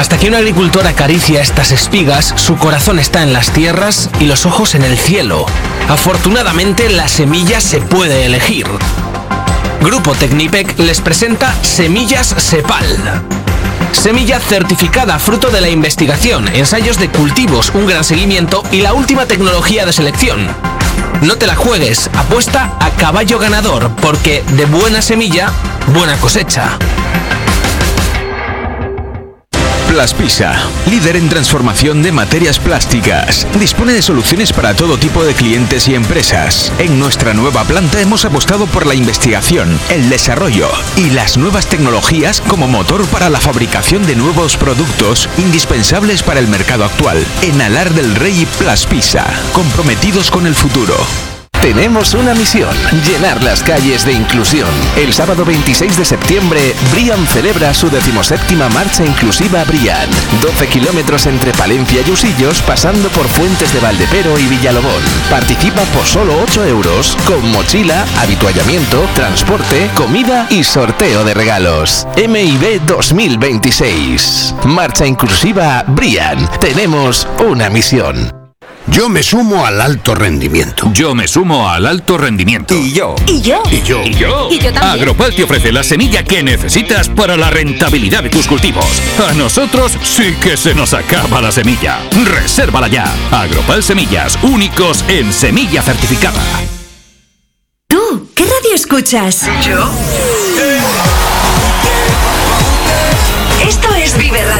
Hasta que un agricultor acaricia estas espigas, su corazón está en las tierras y los ojos en el cielo. Afortunadamente, la semilla se puede elegir. Grupo Tecnipec les presenta Semillas Sepal. Semilla certificada fruto de la investigación, ensayos de cultivos, un gran seguimiento y la última tecnología de selección. No te la juegues, apuesta a caballo ganador, porque de buena semilla, buena cosecha. Plaspisa, líder en transformación de materias plásticas. Dispone de soluciones para todo tipo de clientes y empresas. En nuestra nueva planta hemos apostado por la investigación, el desarrollo y las nuevas tecnologías como motor para la fabricación de nuevos productos indispensables para el mercado actual. En Alar del Rey Plaspisa, comprometidos con el futuro. Tenemos una misión, llenar las calles de inclusión. El sábado 26 de septiembre, Brian celebra su 17ª Marcha Inclusiva Brian. 12 kilómetros entre Palencia y Usillos, pasando por Fuentes de Valdepero y Villalobón. Participa por solo 8 euros, con mochila, habituallamiento, transporte, comida y sorteo de regalos. MIB 2026. Marcha Inclusiva Brian. Tenemos una misión. Yo me sumo al alto rendimiento. Yo me sumo al alto rendimiento. Y yo. Y yo. Y yo. Y yo. Y yo también. Agropal te ofrece la semilla que necesitas para la rentabilidad de tus cultivos. A nosotros sí que se nos acaba la semilla. Resérvala ya. Agropal Semillas, únicos en semilla certificada. ¿Tú qué radio escuchas? ¿Yo? Esto es Vive Radio.